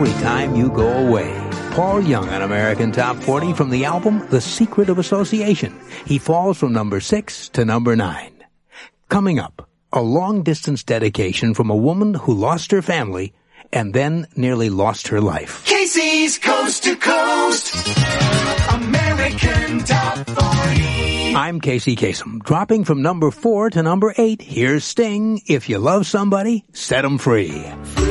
every time you go away. Paul Young on American Top 40 from the album The Secret of Association. He falls from number 6 to number 9. Coming up, a long-distance dedication from a woman who lost her family and then nearly lost her life. Casey's Coast to Coast, American Top 40. I'm Casey Kasem. Dropping from number 4 to number 8, here's Sting. If you love somebody, set 'em free.